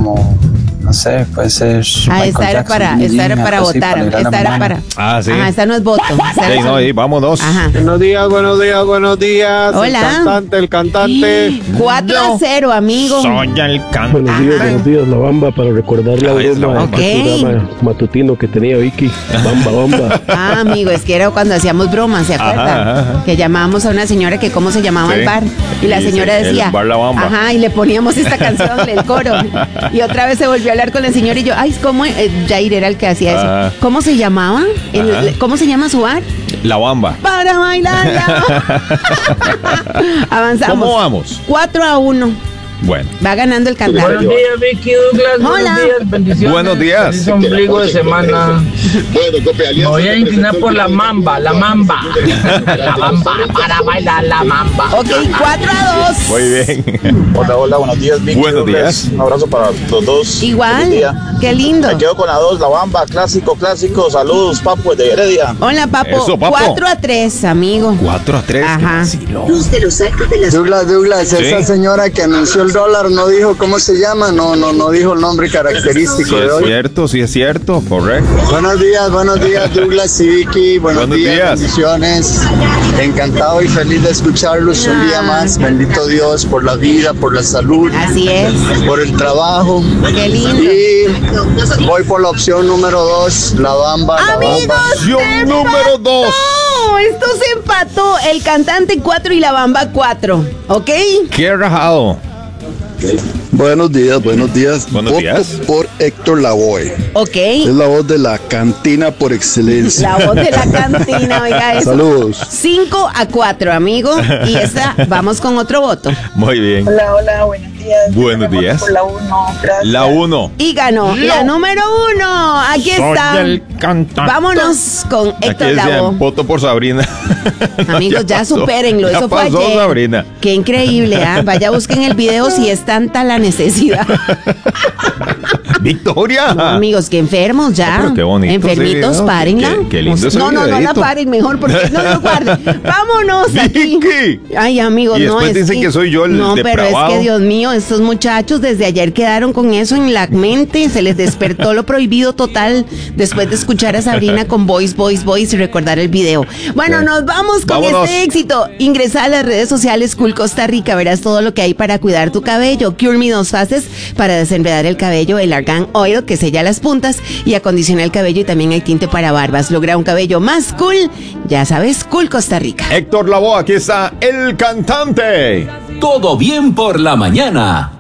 como, no sé, puede ser. Esta era para votar. Esta era para. Ah, sí. Esta no es voto. Sí, no, y vámonos. Ajá. Buenos días. Hola. El cantante. 4-0, amigo. Soy el cantante. Buenos días, la Bamba, para recordar la broma del programa matutino que tenía Vicky. Bamba. Ah, amigo, es que era cuando hacíamos bromas, ¿se acuerdan? Ajá. Que llamábamos a una señora que cómo se llamaba Sí. el bar. Y la señora el decía. bar La Bamba. Ajá, y le poníamos esta canción, el coro. Y otra vez se volvió a hablar con la señora y yo, ay, ¿cómo? Jair era el que hacía eso. Ajá. ¿Cómo se llamaba? ¿Cómo se llama su bar? La Bamba. Para bailar. Avanzamos. ¿Cómo vamos? 4-1. Bueno. Va ganando el cantante. Buenos días, Vicky Douglas. Hola. Buenos días, bendiciones. Buenos días. Feliz ombligo de semana. Me voy a inclinar por la mamba. La mamba para bailar la mamba. Ok, 4-2. Muy bien. Hola, buenos días, Vicky. Buenos Douglas. días. Un abrazo para los dos. Igual. Feliz día. Qué lindo. Me quedo con la 2, la Bamba, clásico. Saludos, Papu, de Heredia. Hola, Papo. Eso, Papo. 4-3, amigo. 4-3. Ajá. Douglas, Sí. esa señora que anunció el dólar no dijo cómo se llama, no dijo el nombre característico Sí de es hoy. cierto, correcto. Buenos días, Douglas y Vicky. Buenos días, bendiciones. Encantado y feliz de escucharlos un día más. Bendito Dios por la vida, por la salud, Así es. por el trabajo. Qué lindo. Y voy por la opción número 2, la Bamba. La Amigos, Bamba. Opción número 2. No, esto se empató. El cantante 4 y la Bamba 4. ¿Ok? Qué rajado. Buenos días. Buenos Voto días. por Héctor Lavoe. Ok. Es la voz de la cantina por excelencia. La voz de la cantina, oiga eso. Saludos. 5-4, amigo. Y esa, vamos con otro voto. Muy bien. Hola, buenos días. Buenos días. Por la 1, gracias. La 1. Y ganó la número 1. Aquí está. Soy el cantante. Vámonos con Aquí Héctor decían, Lavoe. voto por Sabrina. Amigos, ya pasó. supérenlo. Ya Eso fue pasó, ayer. Sabrina. Qué increíble, ¿ah? Vaya, busquen el video si es tanta la necesidad. Victoria. No, amigos, que enfermos ya. No, pero qué bonito Enfermitos, ese video. párenla. Qué lindo ese no la videíto. paren mejor porque no lo guarden. Vámonos aquí. Vicky. Ay, amigos, Y no después es dicen que soy yo el No, pero es depravado. que, Dios mío, estos muchachos desde ayer quedaron con eso en la mente. Se les despertó lo prohibido total después de escuchar a Sabrina con Voice y recordar el video. Bueno, Sí. nos vamos con Vámonos. este éxito. Ingresa a las redes sociales Cool Costa Rica. Verás todo lo que hay para cuidar tu cabello. Cure Me 2 fases para desenredar el cabello. El Argan Oil que sella las puntas y acondiciona el cabello. Y también hay tinte para barbas. Logra un cabello más cool. Ya sabes, Cool Costa Rica. Héctor Lavoe, aquí está el cantante. Todo bien por la mañana.